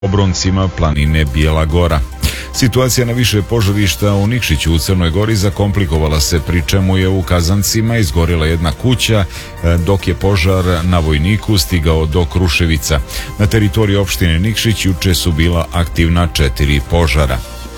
obroncima planine Bijela Gora. Situacija na više požarišta u Nikšiću u Crnoj Gori zakomplikovala se, pri čemu je u Kazancima izgorila jedna kuća, dok je požar na Vojniku stigao do Kruševica. Na teritoriji opštine Nikšić juče su bila aktivna 4 požara.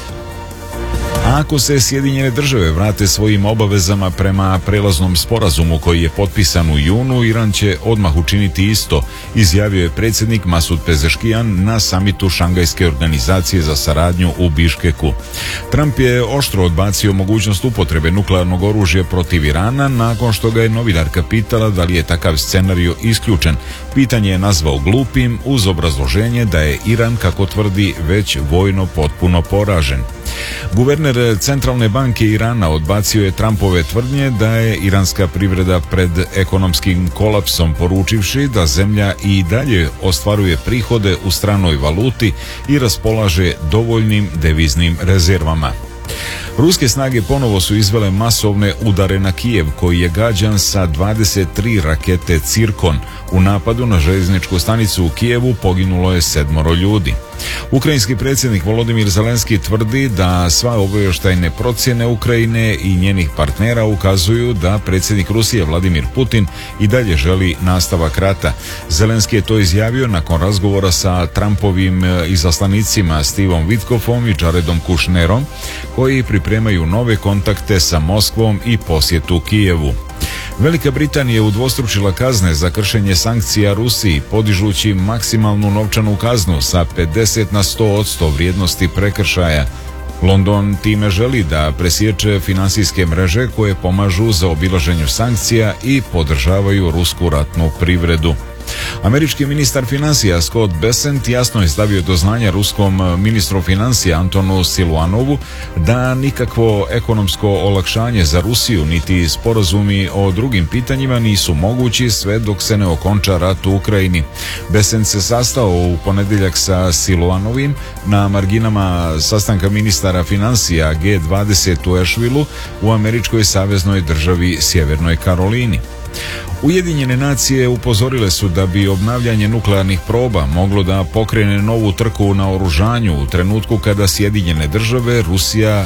A ako se Sjedinjene države vrate svojim obavezama prema prelaznom sporazumu koji je potpisan u junu, Iran će odmah učiniti isto, izjavio je predsjednik Masud Pezeškijan na samitu Šangajske organizacije za saradnju u Biškeku. Trump je oštro odbacio mogućnost upotrebe nuklearnog oružja protiv Irana nakon što ga je novinarka pitala da li je takav scenarij isključen. Pitanje je nazvao glupim uz obrazloženje da je Iran, kako tvrdi, već vojno potpuno poražen. Guverner Centralne banke Irana odbacio je Trumpove tvrdnje da je iranska privreda pred ekonomskim kolapsom, poručivši da zemlja i dalje ostvaruje prihode u stranoj valuti i raspolaže dovoljnim deviznim rezervama. Ruske snage ponovo su izvele masovne udare na Kijev, koji je gađan sa 23 rakete Cirkon. U napadu na željezničku stanicu u Kijevu poginulo je 7 ljudi. Ukrajinski predsjednik Volodimir Zelenski tvrdi da sva obavještajne procjene Ukrajine i njenih partnera ukazuju da predsjednik Rusije Vladimir Putin i dalje želi nastavak rata. Zelenski je to izjavio nakon razgovora sa Trumpovim izaslanicima Stevom Witkoffom i Jaredom Kushnerom, koji pripremaju nove kontakte sa Moskvom i posjetu Kijevu. Velika Britanija je udvostručila kazne za kršenje sankcija Rusiji, podižući maksimalnu novčanu kaznu sa 50 na 100% vrijednosti prekršaja. London time želi da presječe finansijske mreže koje pomažu za obilaženju sankcija i podržavaju rusku ratnu privredu. Američki ministar financija Scott Bessent jasno je stavio do znanja ruskom ministru financija Antonu Siluanovu da nikakvo ekonomsko olakšanje za Rusiju niti sporazumi o drugim pitanjima nisu mogući sve dok se ne okonča rat u Ukrajini. Bessent se sastao u ponedjeljak sa Siluanovim na marginama sastanka ministara financija G20 u Ashevilleu u američkoj saveznoj državi Sjevernoj Karolini. Ujedinjene nacije upozorile su da bi obnavljanje nuklearnih proba moglo da pokrene novu trku na oružanju u trenutku kada Sjedinjene države, Rusija,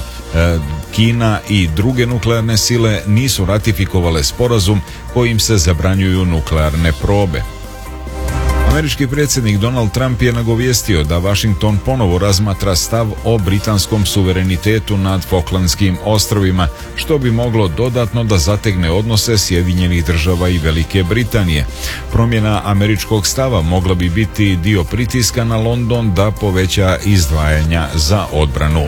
Kina i druge nuklearne sile nisu ratifikovale sporazum kojim se zabranjuju nuklearne probe. Američki predsjednik Donald Trump je nagovijestio da Washington ponovo razmatra stav o britanskom suverenitetu nad Falklandskim ostrvima, što bi moglo dodatno da zategne odnose Sjedinjenih država i Velike Britanije. Promjena američkog stava mogla bi biti dio pritiska na London da poveća izdvajanja za odbranu.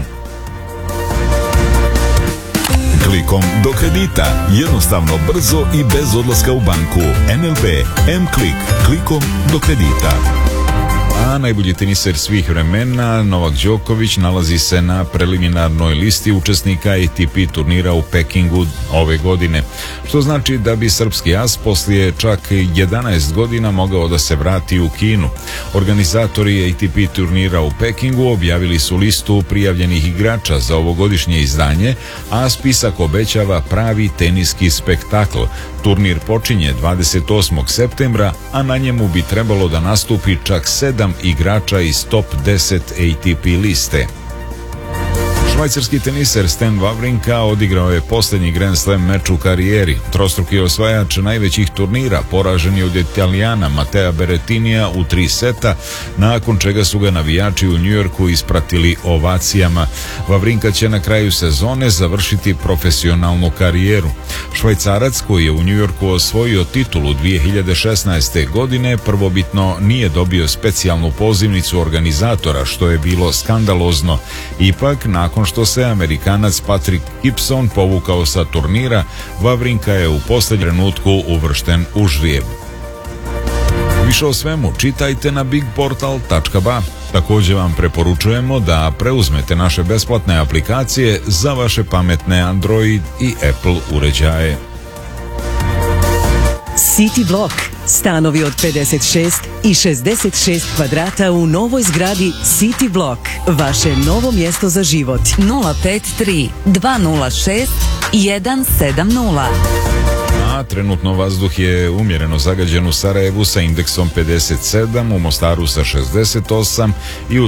Klikom do kredita. Jednostavno, brzo i bez odlaska u banku. NLB M-Klik. Klikom do kredita. A najbolji teniser svih vremena, Novak Đoković, nalazi se na preliminarnoj listi učesnika ATP turnira u Pekingu ove godine, što znači da bi srpski as poslije čak 11 godina mogao da se vrati u Kinu. Organizatori ATP turnira u Pekingu objavili su listu prijavljenih igrača za ovogodišnje izdanje, a spisak obećava pravi teniski spektakl. Turnir počinje 28. septembra, a na njemu bi trebalo da nastupi čak 7 igrača iz top 10 ATP liste. Švajcarski teniser Stan Wawrinka odigrao je posljednji Grand Slam meč u karijeri. Trostruki osvajač najvećih turnira poražen je od Italijana Matea Berrettinija u 3 seta, nakon čega su ga navijači u Njujorku ispratili ovacijama. Wawrinka će na kraju sezone završiti profesionalnu karijeru. Švajcarac, koji je u Njujorku osvojio titulu 2016. godine, prvobitno nije dobio specijalnu pozivnicu organizatora, što je bilo skandalozno. Ipak, nakon što se Amerikanac Patrick Gibson povukao sa turnira, Wawrinka je u posljednjem trenutku uvršten u žrijeb. Više o svemu čitajte na bigportal.ba. Također vam preporučujemo da preuzmete naše besplatne aplikacije za vaše pametne Android i Apple uređaje. City Block. Stanovi od 56 i 66 kvadrata u novoj zgradi City Block. Vaše novo mjesto za život. 053 206 170. a trenutno vazduh je umjereno zagađen u Sarajevu sa indeksom 57, u Mostaru sa 68 i u